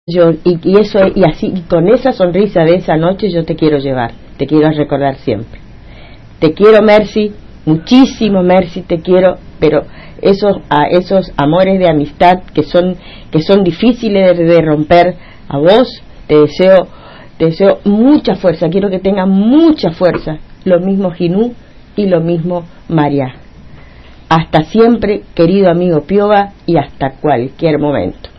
Y eso, y así, y con esa sonrisa de esa noche yo te quiero llevar, te quiero recordar siempre. Te quiero, Mercy, muchísimo, Mercy, te quiero, pero esos amores de amistad que son difíciles de romper, a vos te deseo mucha fuerza, quiero que tengas mucha fuerza, lo mismo Jinú y lo mismo María. Hasta siempre, querido amigo Pioba, y hasta cualquier momento.